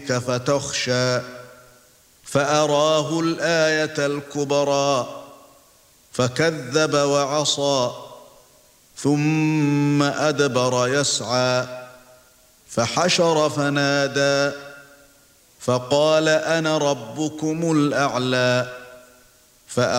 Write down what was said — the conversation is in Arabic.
فتخشى فأراه الآية الكبرى فكذب وعصى ثم أدبر يسعى فحشر فنادى فقال أنا ربكم الأعلى